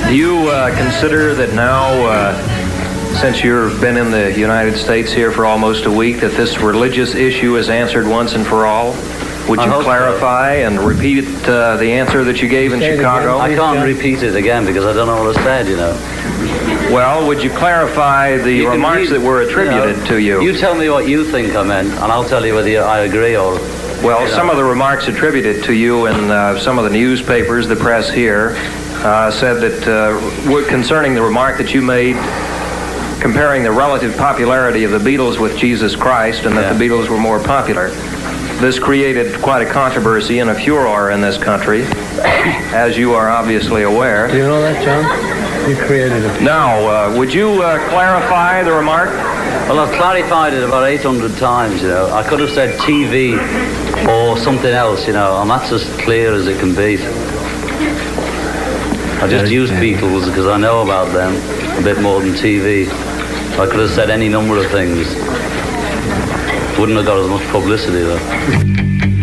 Do you consider that now, since you've been in the United States here for almost a week, that this religious issue is answered once and for all? Would you clarify and repeat the answer that you gave in Chicago? I can't repeat it again because I don't know what I said, you know. Well, would you clarify the remarks that were attributed to you? You tell me what you think I meant, and I'll tell you whether I agree or... Well, some of the remarks attributed to you in some of the newspapers, the press here, said that concerning the remark that you made comparing the relative popularity of the Beatles with Jesus Christ and that the Beatles were more popular. This created quite a controversy and a furor in this country, as you are obviously aware. Do you know that, John? You created it. Now, would you clarify the remark? Well, I've clarified it about 800 times, you know. I could have said TV or something else, you know, and that's as clear as it can be. I just used Beatles because I know about them a bit more than TV. I could have said any number of things. Wouldn't have got as much publicity, though.